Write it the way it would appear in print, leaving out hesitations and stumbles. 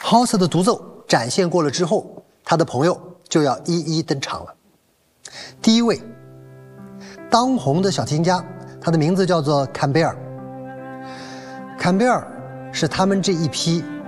豪瑟的独奏展现过了之后，他的朋友就要一一登场了。第一位，当红的小提琴家，他的名字叫做坎贝尔。坎贝尔是他们这一批